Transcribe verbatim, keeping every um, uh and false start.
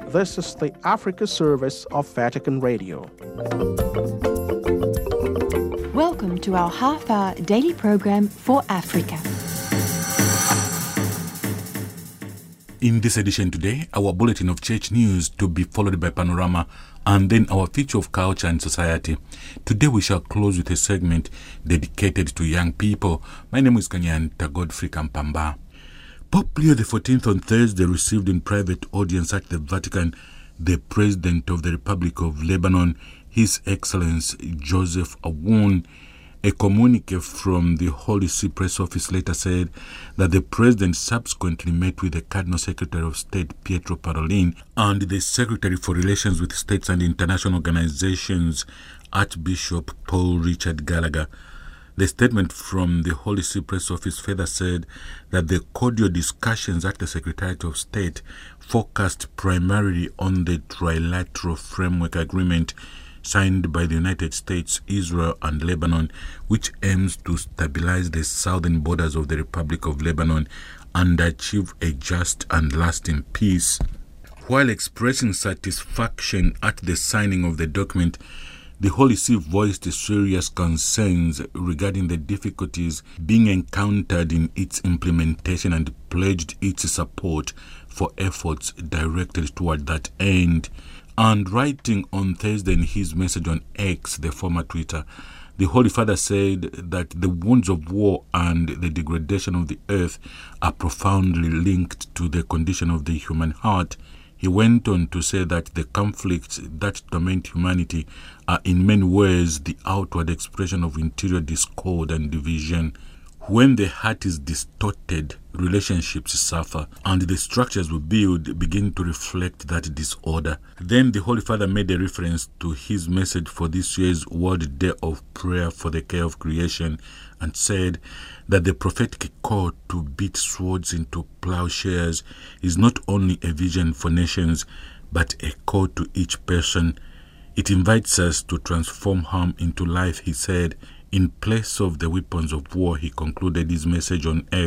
This is the Africa service of Vatican Radio. Welcome to our half-hour daily program for Africa. In this edition today, our bulletin of church news to be followed by Panorama and then our feature of culture and society. Today we shall close with a segment dedicated to young people. My name is Kanyanta Godfrey Kampamba. Pope Leo the fourteenth on Thursday received in private audience at the Vatican the President of the Republic of Lebanon, His Excellency Joseph Aoun. A communique from the Holy See Press Office later said that the President subsequently met with the Cardinal Secretary of State Pietro Parolin and the Secretary for Relations with States and International Organizations, Archbishop Paul Richard Gallagher. The statement from the Holy See Press Office further said that the cordial discussions at the Secretariat of State focused primarily on the trilateral framework agreement signed by the United States, Israel and Lebanon, which aims to stabilize the southern borders of the Republic of Lebanon and achieve a just and lasting peace. While expressing satisfaction at the signing of the document, the Holy See voiced serious concerns regarding the difficulties being encountered in its implementation and pledged its support for efforts directed toward that end. And writing on Thursday in his message on X, the former Twitter, the Holy Father said that the wounds of war and the degradation of the earth are profoundly linked to the condition of the human heart. He went on to say that the conflicts that torment humanity are in many ways the outward expression of interior discord and division. When the heart is distorted, relationships suffer, and the structures we build begin to reflect that disorder. Then the Holy Father made a reference to his message for this year's World Day of Prayer for the Care of Creation and said that the prophetic call to beat swords into plowshares is not only a vision for nations, but a call to each person. It invites us to transform harm into life, he said. In place of the weapons of war, he concluded his message on X